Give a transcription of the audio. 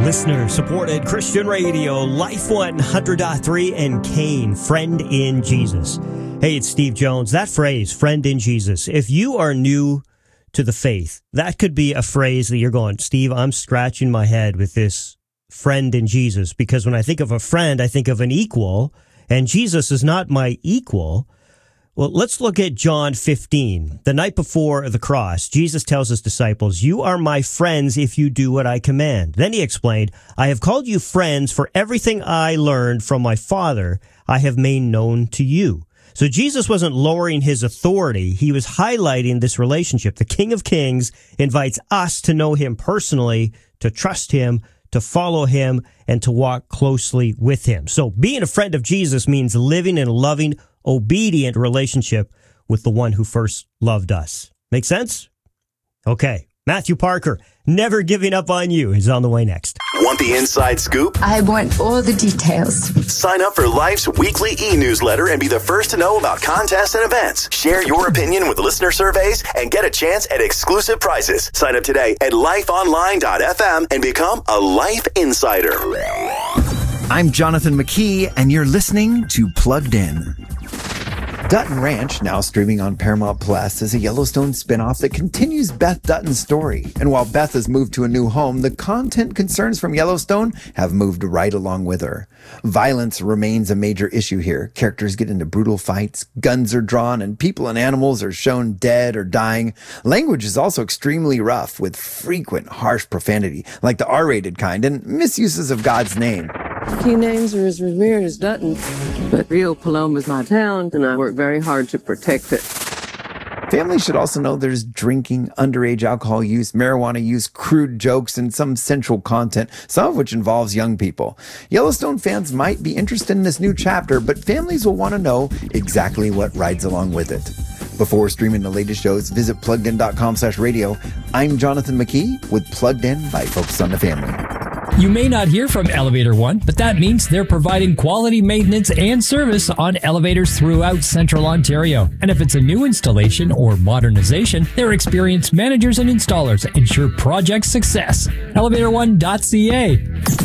Listener-supported Christian radio, Life 100.3 and Kane, Friend in Jesus. Hey, it's Steve Jones. That phrase, friend in Jesus, if you are new to the faith, that could be a phrase that you're going, Steve, I'm scratching my head with this friend in Jesus, because when I think of a friend, I think of an equal, and Jesus is not my equal. Well, let's look at John 15. The night before the cross, Jesus tells his disciples, you are my friends if you do what I command. Then he explained, I have called you friends, for everything I learned from my Father I have made known to you. So Jesus wasn't lowering his authority. He was highlighting this relationship. The King of Kings invites us to know him personally, to trust him, to follow him, and to walk closely with him. So being a friend of Jesus means living in a loving, obedient relationship with the one who first loved us. Make sense? Okay. Matthew Parker, Never Giving Up on You, is on the way next. Want the inside scoop? I want all the details. Sign up for Life's weekly e-newsletter and be the first to know about contests and events. Share your opinion with listener surveys and get a chance at exclusive prizes. Sign up today at lifeonline.fm and become a Life Insider. I'm Jonathan McKee, and you're listening to Plugged In. Dutton Ranch, now streaming on Paramount Plus, is a Yellowstone spinoff that continues Beth Dutton's story. And while Beth has moved to a new home, the content concerns from Yellowstone have moved right along with her. Violence remains a major issue here. Characters get into brutal fights, guns are drawn, and people and animals are shown dead or dying. Language is also extremely rough, with frequent harsh profanity, like the R-rated kind, and misuses of God's name. Key names are as revered as Dutton, but Rio Paloma is my town, and I work very hard to protect it. Families should also know there's drinking, underage alcohol use, marijuana use, crude jokes, and some sensual content, some of which involves young people. Yellowstone fans might be interested in this new chapter, but families will want to know exactly what rides along with it. Before streaming the latest shows, visit PluggedIn.com/radio. I'm Jonathan McKee with Plugged In by Focus on the Family. You may not hear from Elevator One, but that means they're providing quality maintenance and service on elevators throughout Central Ontario. And if it's a new installation or modernization, their experienced managers and installers ensure project success. ElevatorOne.ca.